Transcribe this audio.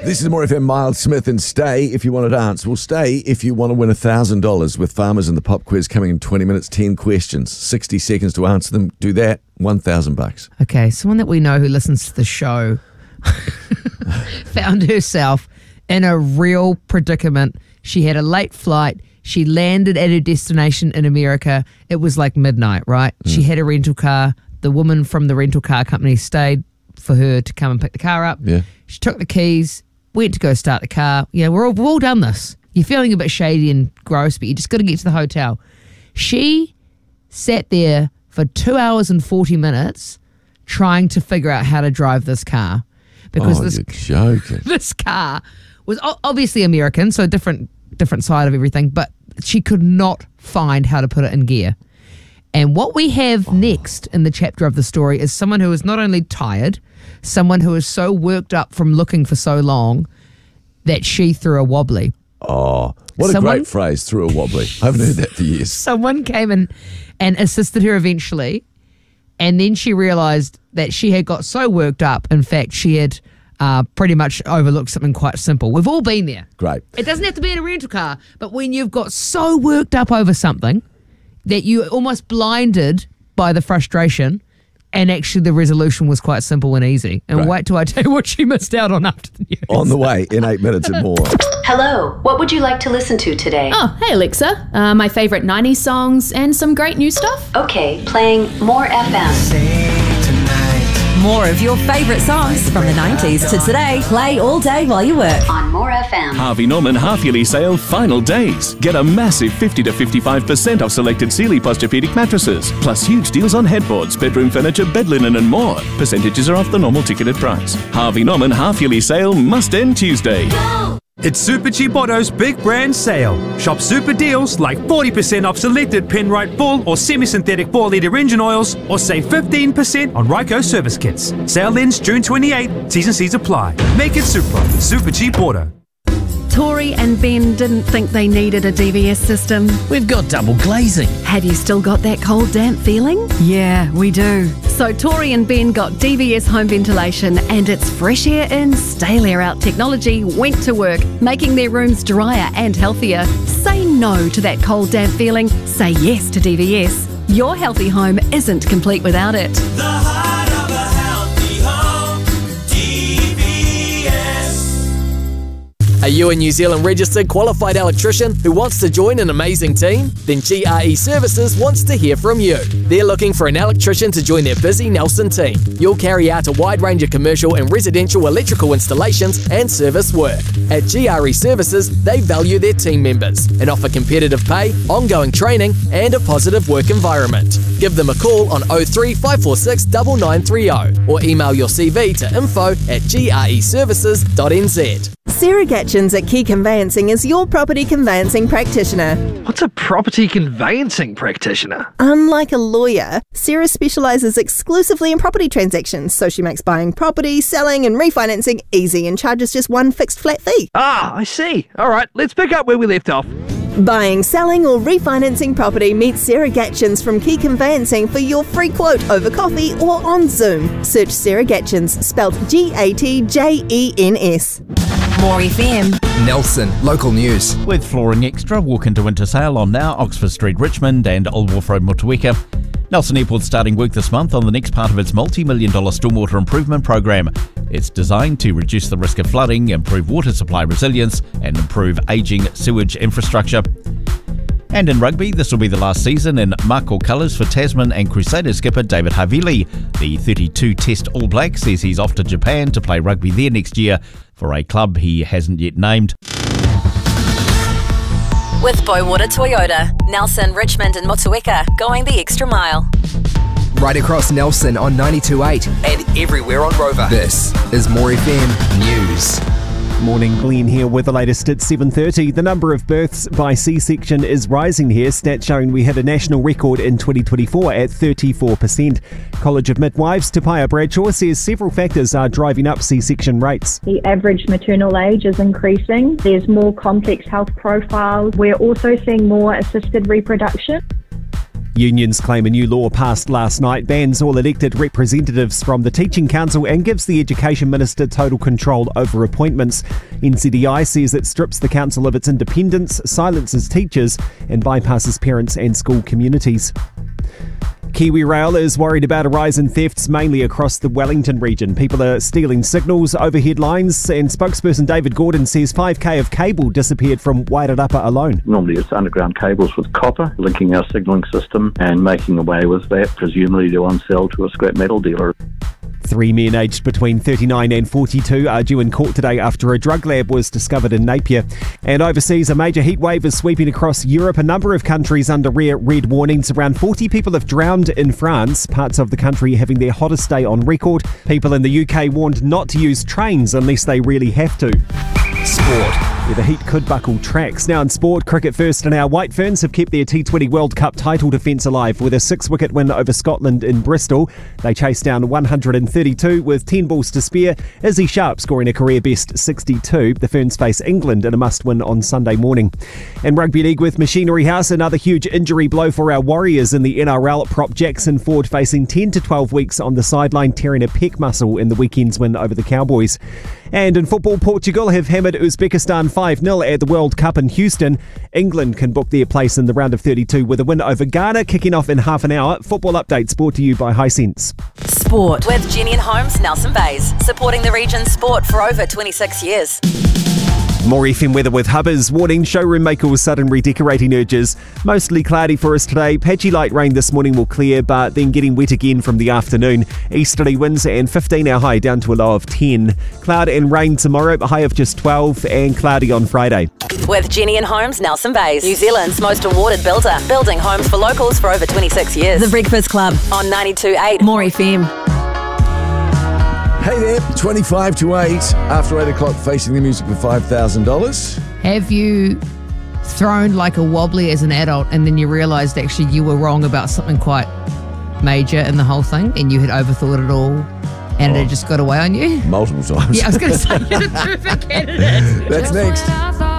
This is More FM, Miles Smith, and stay if you want to dance. Well, stay if you want to win $1,000 with Farmers in the Pop Quiz coming in 20 minutes, 10 questions, 60 seconds to answer them. Do that, $1,000. Okay, someone that we know who listens to the show found herself in a real predicament. She had a late flight. She landed at her destination in America. It was like midnight, right? She had a rental car. The woman from the rental car company stayed for her to come and pick the car up. Yeah. She took the keys, went to go start the car. We've all done this. You're feeling a bit shady and gross, but you just got to get to the hotel. She sat there for 2 hours and 40 minutes trying to figure out how to drive this car. Because you're joking. This car was obviously American, so a different side of everything, but she could not find how to put it in gear. And what we have next in the chapter of the story is someone who is not only tired, someone who is so worked up from looking for so long that she threw a wobbly. Oh, what a great phrase, threw a wobbly. I haven't heard that for years. Someone came in and assisted her eventually, and then she realised that she had got so worked up, in fact, she had pretty much overlooked something quite simple. We've all been there. Great. It doesn't have to be in a rental car, but when you've got so worked up over something that you're almost blinded by the frustration, and actually the resolution was quite simple and easy. And wait till I tell you what she missed out on after the news. On the way in 8 minutes and more. Hello, what would you like to listen to today? Oh, hey Alexa. My favourite 90s songs and some great new stuff. Okay, playing More FM. More of your favourite songs from the 90s to today. Play all day while you work. On More FM. Harvey Norman half-yearly sale final days. Get a massive 50 to 55% off selected Sealy Posturepedic mattresses. Plus huge deals on headboards, bedroom furniture, bed linen and more. Percentages are off the normal ticketed price. Harvey Norman half-yearly sale must end Tuesday. Go! It's Super Cheap Auto's big brand sale. Shop super deals like 40% off selected Penrite full or semi-synthetic 4-litre engine oils, or save 15% on Ryco service kits. Sale ends June 28. T's and C's apply. Make it super. Super Cheap Auto. Tori and Ben didn't think they needed a DVS system. We've got double glazing. Have you still got that cold, damp feeling? Yeah, we do. So Tori and Ben got DVS home ventilation, and its fresh air in, stale air out technology went to work, making their rooms drier and healthier. Say no to that cold, damp feeling. Say yes to DVS. Your healthy home isn't complete without it. The heart of a healthy home, DVS. Are you a New Zealand registered qualified electrician who wants to join an amazing team? Then GRE Services wants to hear from you. They're looking for an electrician to join their busy Nelson team. You'll carry out a wide range of commercial and residential electrical installations and service work. At GRE Services, they value their team members and offer competitive pay, ongoing training and a positive work environment. Give them a call on 03 546 9930 or email your CV to info@greservices.nz. Sarah Gatchins at Key Conveyancing is your property conveyancing practitioner. What's a property conveyancing practitioner? Unlike a lawyer, Sarah specialises exclusively in property transactions, so she makes buying property, selling and refinancing easy and charges just one fixed flat fee. Ah, I see. All right, let's pick up where we left off. Buying, selling or refinancing property, meet Sarah Gatchins from Key Conveyancing for your free quote over coffee or on Zoom. Search Sarah Gatchins, spelled Gatjens. More FM. Nelson, local news. With Flooring Extra, walk into winter sale on Now, Oxford Street, Richmond and Old Wharf Road, Motueka. Nelson Airport starting work this month on the next part of its multi-million-dollar stormwater improvement program. It's designed to reduce the risk of flooding, improve water supply resilience and improve ageing sewage infrastructure. And in rugby, this will be the last season in Mako colours for Tasman and Crusaders skipper David Havili. The 32-test All Black says he's off to Japan to play rugby there next year for a club he hasn't yet named. With Boywater Toyota, Nelson, Richmond and Motueka, going the extra mile. Right across Nelson on 92.8 and everywhere on Rover. This is More FM News. Morning, Glenn here with the latest at 7:30. The number of births by C-section is rising here. Stats showing we hit a national record in 2024 at 34%. College of Midwives, Tapaya Bradshaw, says several factors are driving up C-section rates. The average maternal age is increasing. There's more complex health profiles. We're also seeing more assisted reproduction. Unions claim a new law passed last night bans all elected representatives from the Teaching Council and gives the Education Minister total control over appointments. NCDI says it strips the council of its independence, silences teachers and bypasses parents and school communities. Kiwi Rail is worried about a rise in thefts mainly across the Wellington region. People are stealing signals, overhead lines, and spokesperson David Gordon says 5k of cable disappeared from Wairarapa alone. Normally it's underground cables with copper linking our signalling system and making away with that, presumably to on sell to a scrap metal dealer. 3 men aged between 39 and 42 are due in court today after a drug lab was discovered in Napier. And overseas, a major heat wave is sweeping across Europe. A number of countries under red warnings. Around 40 people have drowned in France, parts of the country having their hottest day on record. People in the UK warned not to use trains unless they really have to. Sport, where the heat could buckle tracks. Now in sport, cricket first, and our White Ferns have kept their T20 World Cup title defence alive with a 6-wicket win over Scotland in Bristol. They chased down 132 with 10 balls to spare. Izzy Sharp scoring a career best 62. The Ferns face England in a must-win on Sunday morning. In rugby league with Machinery House, another huge injury blow for our Warriors in the NRL. Prop Jackson Ford facing 10 to 12 weeks on the sideline, tearing a pec muscle in the weekend's win over the Cowboys. And in football, Portugal have hammered Uzbekistan 5-0 at the World Cup in Houston. England can book their place in the round of 32 with a win over Ghana kicking off in half an hour. Football updates brought to you by Hisense. Sport with Jenny and Holmes, Nelson Bays, supporting the region's sport for over 26 years. More FM weather with Hubbers warning showroom makers sudden redecorating urges. Mostly cloudy for us today. Patchy light rain this morning will clear, but then getting wet again from the afternoon. Easterly winds and 15 our high down to a low of 10. Cloud and rain tomorrow, a high of just 12, and cloudy on Friday. With Jenny and Holmes, Nelson Bays, New Zealand's most awarded builder, building homes for locals for over 26 years. The Breakfast Club on 92.8 More FM. Hey there, 25 to 8 after 8 o'clock, facing the music for $5,000. Have you thrown like a wobbly as an adult and then you realised actually you were wrong about something quite major in the whole thing and you had overthought it all and it had just got away on you? Multiple times. Yeah, I was going to say you're a terrific candidate. That's next.